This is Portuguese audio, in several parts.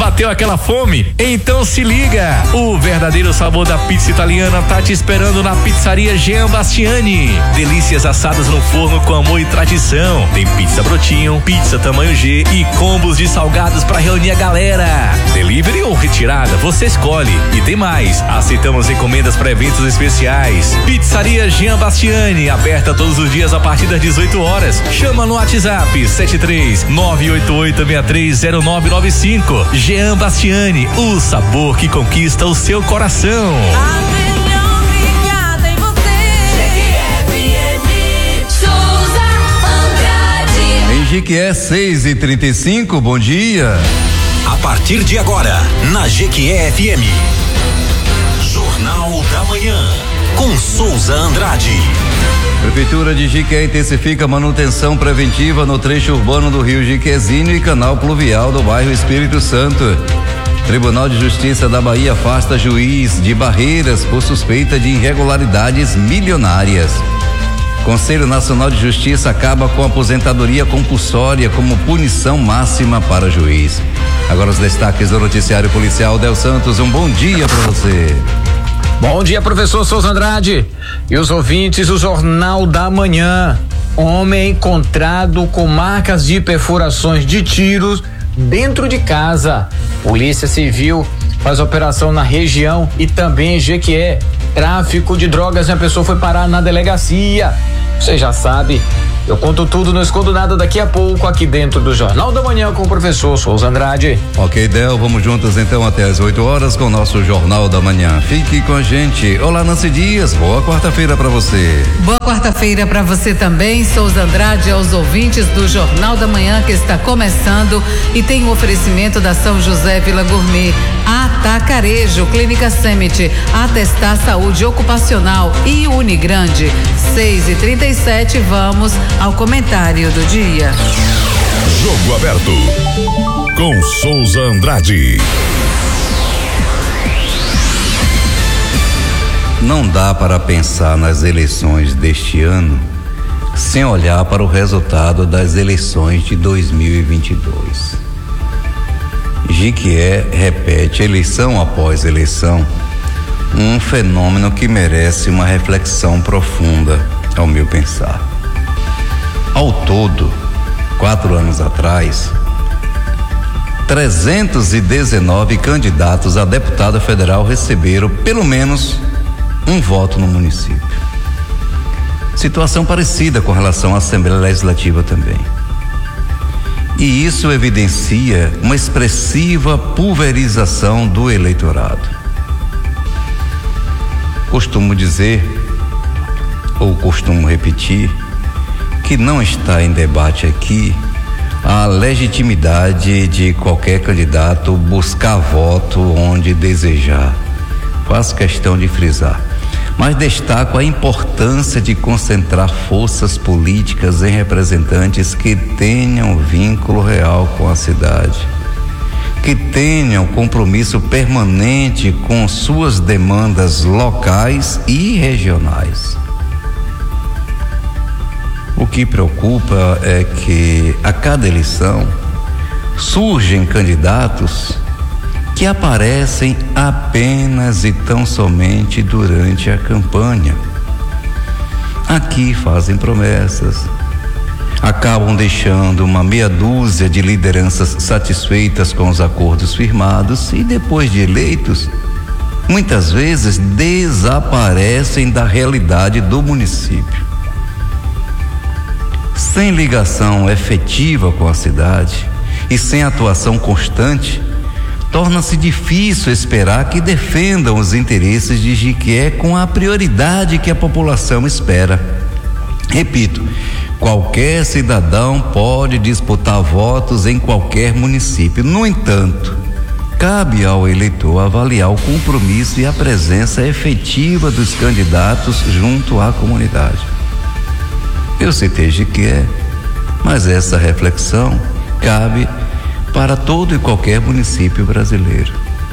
Bateu aquela fome? Então se liga! O verdadeiro sabor da pizza italiana tá te esperando na pizzaria Jean Bastiani. Delícias assadas no forno com amor e tradição. Tem pizza brotinho, pizza tamanho G e combos de salgados pra reunir a galera. Delivery ou retirada, você escolhe. E tem mais, aceitamos encomendas para eventos especiais. Pizzaria Jean Bastiani, aberta todos os dias a partir das 18 horas. Chama no WhatsApp 73-988-630995. Jean Bastiani, o sabor que conquista o seu coração. Em Jequié 6h35, bom dia. A partir de agora, na Jequié FM, Jornal da Manhã, com Souza Andrade. Prefeitura de Jequié intensifica a manutenção preventiva no trecho urbano do Rio Jequiézinho e canal pluvial do bairro Espírito Santo. Tribunal de Justiça da Bahia afasta juiz de Barreiras por suspeita de irregularidades milionárias. Conselho Nacional de Justiça acaba com a aposentadoria compulsória como punição máxima para juiz. Agora os destaques do noticiário policial. Del Santos, um bom dia para você. Bom dia, professor Souza Andrade e os ouvintes do Jornal da Manhã. Homem encontrado com marcas de perfurações de tiros dentro de casa. Polícia Civil faz operação na região e também em Jequié. Tráfico de drogas, a pessoa foi parar na delegacia. Você já sabe, eu conto tudo, não escondo nada daqui a pouco aqui dentro do Jornal da Manhã com o professor Souza Andrade. Ok, Del, vamos juntos então até às 8 horas com o nosso Jornal da Manhã. Fique com a gente. Olá, Nancy Dias, boa quarta-feira para você. Boa quarta-feira para você também, Souza Andrade, aos ouvintes do Jornal da Manhã que está começando e tem o oferecimento da São José Vila Gourmet, Atacarejo, Clínica Semit, Atestar Saúde Ocupacional e Unigrande. 6h37, vamos ao comentário do dia. Jogo aberto com Souza Andrade. Não dá para pensar nas eleições deste ano sem olhar para o resultado das eleições de 2022. Jequié repete eleição após eleição um fenômeno que merece uma reflexão profunda, ao meu pensar. Ao todo, 4 anos atrás, 319 candidatos a deputado federal receberam pelo menos um voto no município. Situação parecida com relação à Assembleia Legislativa também. E isso evidencia uma expressiva pulverização do eleitorado. Costumo dizer, ou costumo repetir, que não está em debate aqui a legitimidade de qualquer candidato buscar voto onde desejar. Faço questão de frisar. Mas destaco a importância de concentrar forças políticas em representantes que tenham vínculo real com a cidade, que tenham compromisso permanente com suas demandas locais e regionais. O que preocupa é que a cada eleição surgem candidatos que aparecem apenas e tão somente durante a campanha. Aqui fazem promessas, acabam deixando uma meia dúzia de lideranças satisfeitas com os acordos firmados e depois de eleitos, muitas vezes desaparecem da realidade do município. Sem ligação efetiva com a cidade e sem atuação constante, torna-se difícil esperar que defendam os interesses de Jequié com a prioridade que a população espera. Repito, qualquer cidadão pode disputar votos em qualquer município. No entanto, cabe ao eleitor avaliar o compromisso e a presença efetiva dos candidatos junto à comunidade. Eu citei Jequié, mas essa reflexão cabe para todo e qualquer município brasileiro.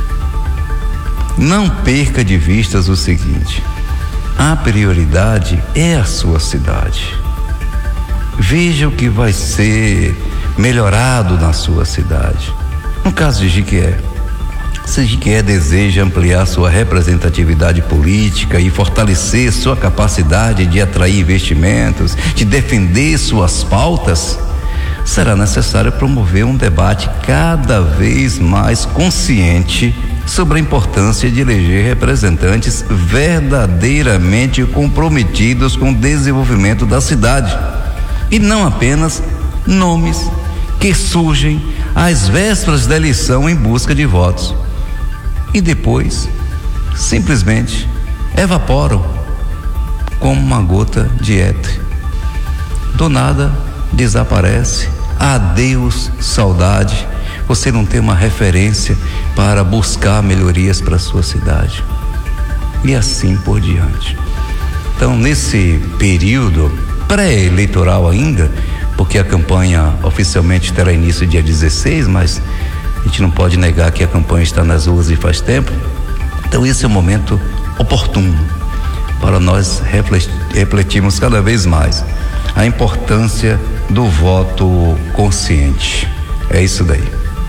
Não perca de vistas o seguinte: a prioridade é a sua cidade. Veja o que vai ser melhorado na sua cidade. No caso de Jequié, se Jequié deseja ampliar sua representatividade política e fortalecer sua capacidade de atrair investimentos, de defender suas pautas, será necessário promover um debate cada vez mais consciente sobre a importância de eleger representantes verdadeiramente comprometidos com o desenvolvimento da cidade, e não apenas nomes que surgem às vésperas da eleição em busca de votos e depois simplesmente evaporam como uma gota de éter. Do nada desaparece. Adeus, saudade. Você não tem uma referência para buscar melhorias para a sua cidade. E assim por diante. Então, nesse período pré-eleitoral ainda, porque a campanha oficialmente terá início dia 16, mas a gente não pode negar que a campanha está nas ruas e faz tempo. Então esse é o momento oportuno para nós refletirmos cada vez mais a importância do voto consciente. É isso daí.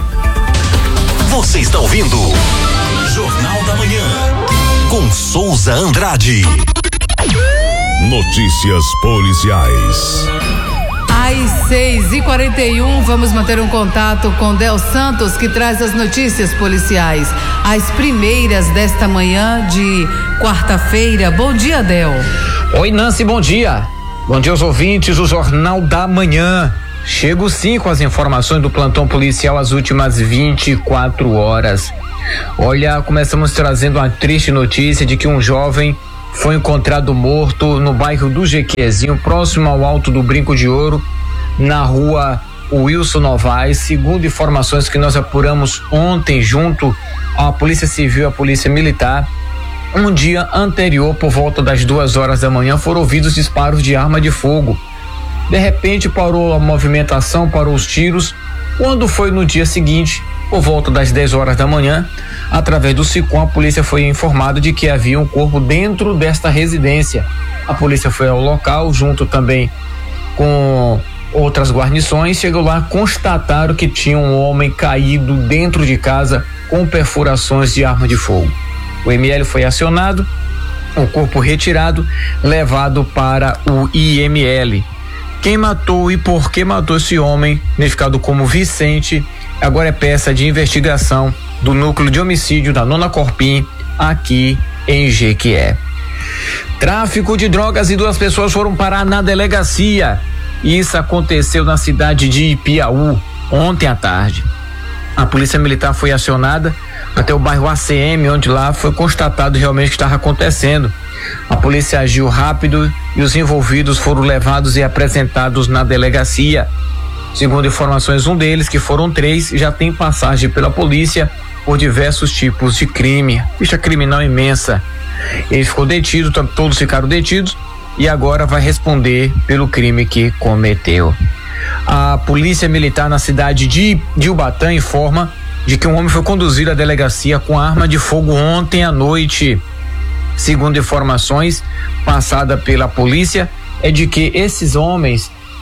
Você está ouvindo Jornal da Manhã com Souza Andrade. Notícias policiais. Às 6h41, vamos manter um contato com Del Santos, que traz as notícias policiais, as primeiras desta manhã de quarta-feira. Bom dia, Del. Oi, Nancy, bom dia. Bom dia aos ouvintes do Jornal da Manhã. Chego sim com as informações do plantão policial às últimas 24 horas. Olha, começamos trazendo uma triste notícia de que um jovem foi encontrado morto no bairro do Jequiézinho, próximo ao Alto do Brinco de Ouro, na rua Wilson Novaes. Segundo informações que nós apuramos ontem junto à Polícia Civil e à Polícia Militar, um dia anterior, por volta das 2h da manhã, foram ouvidos disparos de arma de fogo. De repente parou a movimentação, parou os tiros. Quando foi no dia seguinte, por volta das 10h da manhã, através do SICOM, a polícia foi informada de que havia um corpo dentro desta residência. A polícia foi ao local, junto também com outras guarnições. Chegou lá, constataram que tinha um homem caído dentro de casa com perfurações de arma de fogo. O ML foi acionado, o corpo retirado, levado para o IML. Quem matou e por que matou esse homem, identificado como Vicente, agora é peça de investigação do núcleo de homicídio da 9ª Corpim, aqui em Jequié. Tráfico de drogas e 2 pessoas foram parar na delegacia. Isso aconteceu na cidade de Ipiaú, ontem à tarde. A polícia militar foi acionada até o bairro ACM, onde lá foi constatado realmente o que estava acontecendo. A polícia agiu rápido e os envolvidos foram levados e apresentados na delegacia. Segundo informações, um deles, que foram 3, já tem passagem pela polícia por diversos tipos de crime. Ficha criminal imensa. Ele ficou detido, todos ficaram detidos e agora vai responder pelo crime que cometeu. A polícia militar na cidade de Ubatã informa de que um homem foi conduzido à delegacia com arma de fogo ontem à noite. Segundo informações passadas pela polícia, é de que esse homem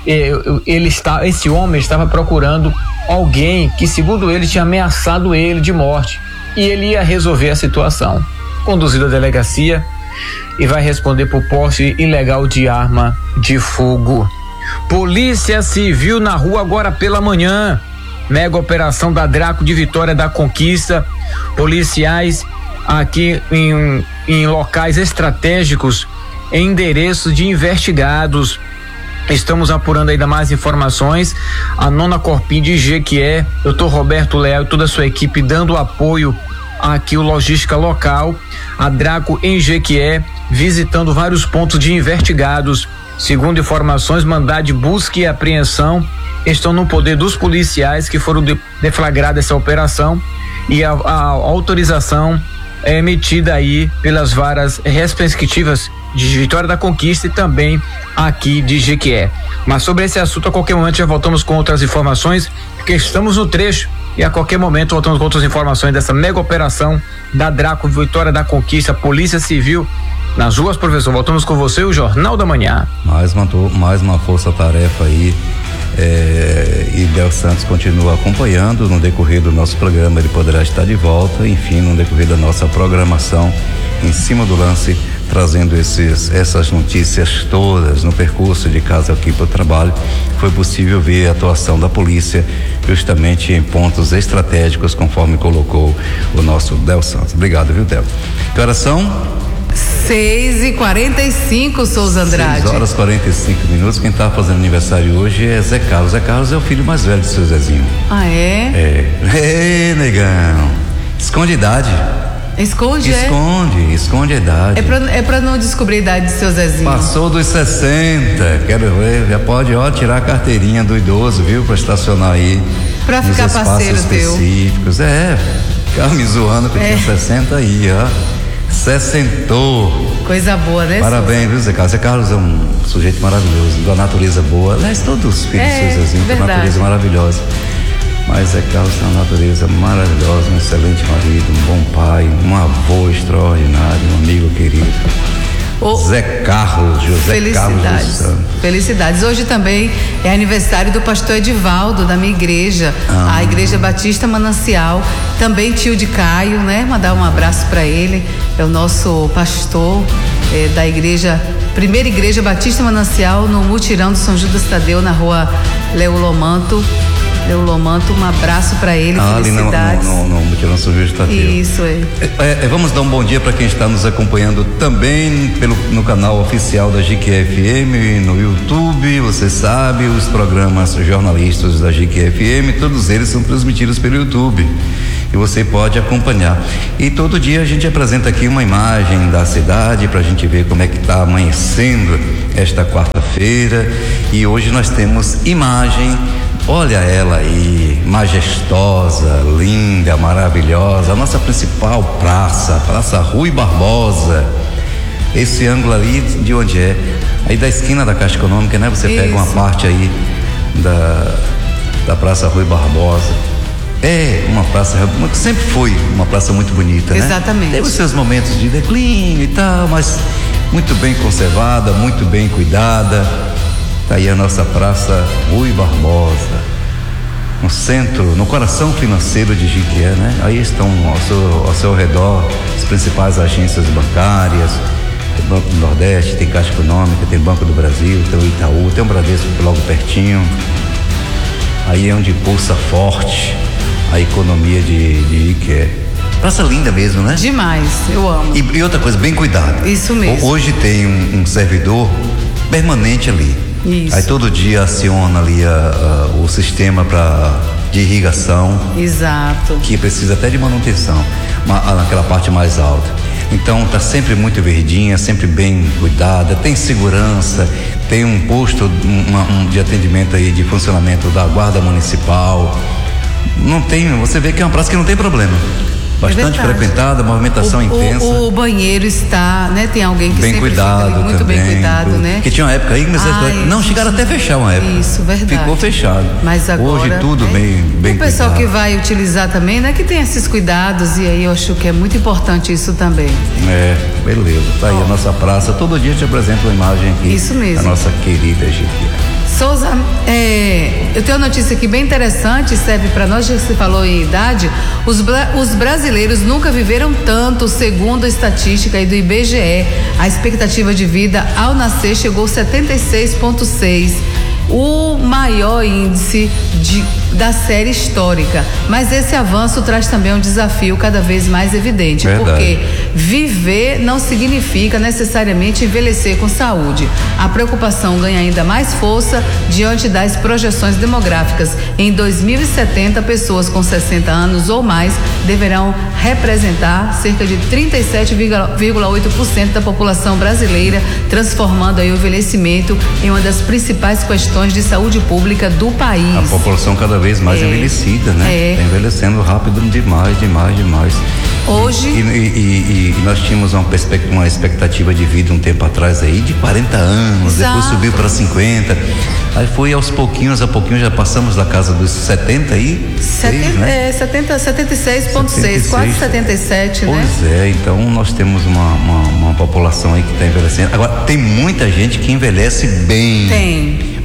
estava procurando alguém que, segundo ele, tinha ameaçado ele de morte, e ele ia resolver a situação. Conduzido à delegacia e vai responder por porte ilegal de arma de fogo. Polícia Civil na rua agora pela manhã. Mega operação da Draco de Vitória da Conquista. Policiais aqui em locais estratégicos, em endereços de investigados. Estamos apurando ainda mais informações. A 9ª Corpim de Jequié, Dr. Roberto Leal e toda a sua equipe dando apoio aqui o logística local. A Draco em Jequié, visitando vários pontos de investigados. Segundo informações, mandado de busca e apreensão estão no poder dos policiais que foram deflagradas essa operação, e a autorização é emitida aí pelas varas respectivas de Vitória da Conquista e também aqui de Jequié. Mas sobre esse assunto, a qualquer momento já voltamos com outras informações, porque estamos no trecho e a qualquer momento voltamos com outras informações dessa mega operação da Draco Vitória da Conquista, Polícia Civil nas ruas. Professor, voltamos com você, o Jornal da Manhã. Mais uma força-tarefa aí E Del Santos continua acompanhando. No decorrer do nosso programa ele poderá estar de volta, enfim, no decorrer da nossa programação em cima do lance, trazendo essas notícias todas no percurso de casa aqui para o trabalho. Foi possível ver a atuação da polícia justamente em pontos estratégicos, conforme colocou o nosso Del Santos. Obrigado, viu, Del? Que horas são? 6h45, Souza Andrade. 6h45. Quem tá fazendo aniversário hoje é Zé Carlos. Zé Carlos é o filho mais velho do seu Zezinho. Ah, é? Ei, negão. Esconde a idade. Esconde a idade. É pra não descobrir a idade do seu Zezinho. Passou dos 60, quero ver, já pode, tirar a carteirinha do idoso, viu, pra estacionar aí. Pra ficar parceiro específicos. teu. Ficar me zoando que eu tinha 60 aí, ó. 60. Coisa boa, né? Parabéns, viu, Zé Carlos? Zé Carlos é um sujeito maravilhoso, da natureza boa. Aliás, todos os filhos do seu Zezinho têm uma natureza maravilhosa. Mas Zé Carlos tem uma natureza maravilhosa, um excelente marido, um bom pai, um avô extraordinário, um amigo querido. Zé Carlos, José Carlos dos Santos. Felicidades. Hoje também é aniversário do pastor Edivaldo, da minha igreja, a Igreja Batista Manancial. Também tio de Caio, né? Mandar um abraço para ele. É o nosso pastor da igreja, primeira igreja Batista Manancial, no Mutirão do São Judas Tadeu, na rua Leulomanto, um abraço para ele, felicidades. Ali no Mutirão São Judas Tadeu. Isso, vamos dar um bom dia para quem está nos acompanhando também no canal oficial da JQFM, no YouTube. Você sabe, os programas jornalistas da JQFM, todos eles são transmitidos pelo YouTube. E você pode acompanhar. E todo dia a gente apresenta aqui uma imagem da cidade para a gente ver como é que está amanhecendo esta quarta-feira. E hoje nós temos imagem. Olha ela aí, majestosa, linda, maravilhosa, a nossa principal Praça Rui Barbosa. Esse ângulo ali, de onde é? Aí da esquina da Caixa Econômica, né? Você pega uma parte aí da Praça Rui Barbosa. É uma praça, sempre foi uma praça muito bonita, né? Exatamente. Teve os seus momentos de declínio e tal, mas muito bem conservada, muito bem cuidada. Tá aí a nossa Praça Rui Barbosa, no centro, no coração financeiro de Jiquié, né? Aí estão ao seu redor as principais agências bancárias, tem Banco do Nordeste, tem Caixa Econômica, tem Banco do Brasil, tem o Itaú, tem o Bradesco logo pertinho. Aí é onde pulsa forte a economia de Jiquié. Praça linda mesmo, né? Demais, eu amo. E outra coisa, bem cuidado. Isso mesmo. Hoje tem um servidor permanente ali. Isso. Aí todo dia aciona ali o sistema de irrigação. Exato. Que precisa até de manutenção, naquela parte mais alta. Então tá sempre muito verdinha, sempre bem cuidada, tem segurança, tem um posto de atendimento aí, de funcionamento da Guarda Municipal. Você vê que é uma praça que não tem problema. Bastante frequentada, movimentação intensa. O banheiro está, né? Tem alguém que bem sempre cuidado fica ali, muito também, bem cuidado, né? Porque tinha uma época aí que chegaram até a fechar uma época. Isso, verdade. Ficou fechado. Mas agora, hoje tudo bem o pessoal cuidado. que vai utilizar também, né? Que tem esses cuidados, e aí eu acho que é muito importante isso também. Beleza. Tá aí a nossa praça. Todo dia te apresento uma imagem aqui. Isso mesmo. Da nossa querida Jiquié. Souza, eu tenho uma notícia aqui bem interessante, serve para nós, já que você falou em idade. Os brasileiros nunca viveram tanto, segundo a estatística aí do IBGE. A expectativa de vida ao nascer chegou a 76,6, o maior índice da série histórica. Mas esse avanço traz também um desafio cada vez mais evidente. Verdade. Porque viver não significa necessariamente envelhecer com saúde. A preocupação ganha ainda mais força diante das projeções demográficas. Em 2070, pessoas com 60 anos ou mais deverão representar cerca de 37,8% da população brasileira, transformando aí o envelhecimento em uma das principais questões de saúde pública do país. A população cada vez mais envelhecida, né? Está envelhecendo rápido demais. Hoje. E nós tínhamos uma expectativa de vida um tempo atrás aí de 40 anos, Exato. Depois subiu para 50. Aí foi aos pouquinhos, já passamos da casa dos 70 aí. 76,6, quase 77, pois né? Pois é, então nós temos uma população aí que está envelhecendo. Agora, tem muita gente que envelhece bem. Tem.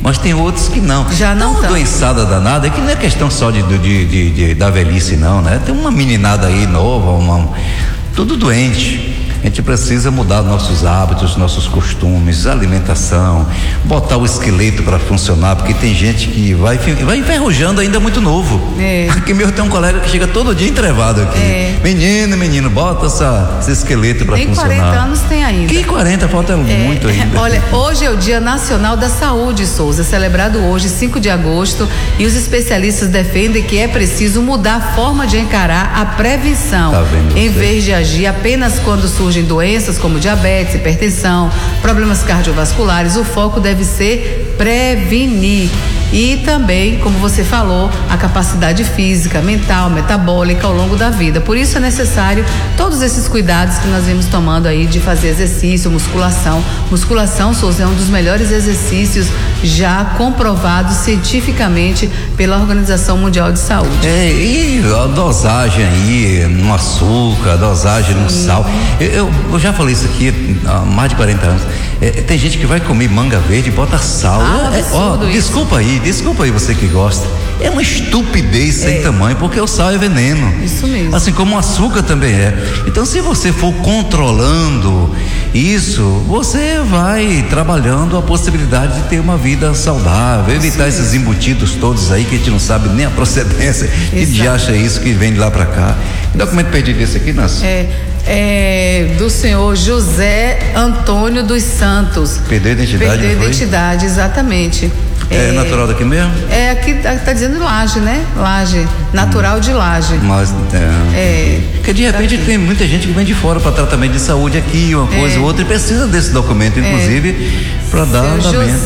mas tem outros que não. Já não uma tá. doençada danada, é que não é questão só da velhice não, né? Tem uma meninada aí nova, tudo doente. A gente precisa mudar nossos hábitos, nossos costumes, alimentação, botar o esqueleto para funcionar, porque tem gente que vai enferrujando ainda muito novo. Aqui mesmo tem um colega que chega todo dia entrevado aqui. Menino, bota esse esqueleto para funcionar. Nem 40 anos tem ainda. Que 40? Falta muito ainda. Olha, hoje é o Dia Nacional da Saúde, Souza, celebrado hoje, 5 de agosto, e os especialistas defendem que é preciso mudar a forma de encarar a prevenção, em vez de agir apenas quando surgem doenças como diabetes, hipertensão, problemas cardiovasculares. O foco deve ser prevenir. E também, como você falou, a capacidade física, mental, metabólica ao longo da vida. Por isso é necessário todos esses cuidados que nós vimos tomando aí de fazer exercício, musculação. Musculação, Souza, é um dos melhores exercícios já comprovados cientificamente pela Organização Mundial de Saúde. E a dosagem aí no açúcar, a dosagem no sal. Eu já falei isso aqui há mais de 40 anos. Tem gente que vai comer manga verde e bota sal. Desculpa aí você que gosta. É uma estupidez sem tamanho, porque o sal é veneno. Isso mesmo. Assim como o açúcar também é. Então, se você for controlando isso, você vai trabalhando a possibilidade de ter uma vida saudável, evitar esses embutidos todos aí que a gente não sabe nem a procedência. Que de acha isso que vem de lá pra cá. Que documento perdido esse aqui, Nancy? Do senhor José Antônio dos Santos. Perdeu a identidade? Perdeu a identidade, exatamente. É natural daqui mesmo? Aqui tá dizendo Laje, né? Laje, natural de Laje. Mas, porque de repente tem muita gente que vem de fora para tratamento de saúde aqui, uma coisa ou outra, e precisa desse documento, inclusive, para dar andamento.